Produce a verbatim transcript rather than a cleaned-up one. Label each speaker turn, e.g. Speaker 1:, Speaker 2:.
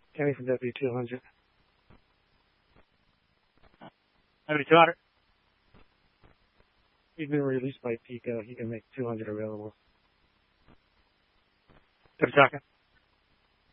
Speaker 1: Kenny from W two hundred.
Speaker 2: W two hundred.
Speaker 1: He's been released by Pico. He can make two hundred available.
Speaker 2: Good talking.